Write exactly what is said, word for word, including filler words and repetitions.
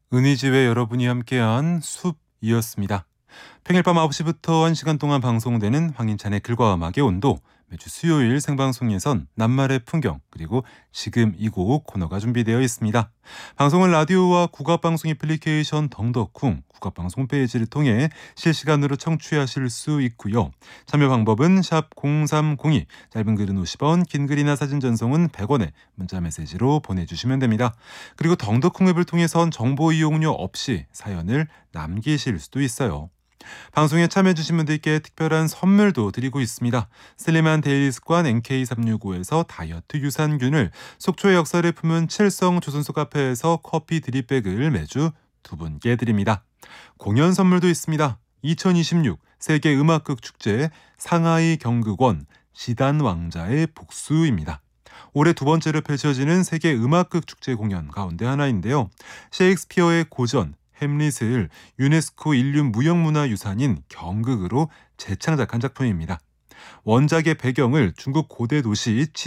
은희지회 여러분이 함께한 숲이었습니다. 평일 밤 아홉 시부터 한 시간 동안 방송되는 황인찬의 글과 음악의 온도, 매주 수요일 생방송에선 낱말의 풍경, 그리고 지금 이 곡 코너가 준비되어 있습니다. 방송은 라디오와 국악방송 애플리케이션 덩덕쿵, 국악방송 홈페이지를 통해 실시간으로 청취하실 수 있고요. 참여 방법은 샵 공삼공이, 짧은 글은 오십 원, 긴 글이나 사진 전송은 백 원에 문자 메시지로 보내주시면 됩니다. 그리고 덩덕쿵 앱을 통해선 정보 이용료 없이 사연을 남기실 수도 있어요. 방송에 참여해주신 분들께 특별한 선물도 드리고 있습니다. 슬림한 데일리 습관 엠케이 삼육오에서 다이어트 유산균을, 속초의 역사를 품은 칠성 조선소 카페에서 커피 드립백을 매주 두 분께 드립니다. 공연 선물도 있습니다. 이천이십육 세계음악극 축제 상하이 경극원 지단 왕자의 복수입니다. 올해 두 번째로 펼쳐지는 세계음악극 축제 공연 가운데 하나인데요. 셰익스피어의 고전 햄릿을 유네스코 인류 무형문화유산인 경극으로 재창작한 작품입니다. 원작의 배경을 중국 고대 도시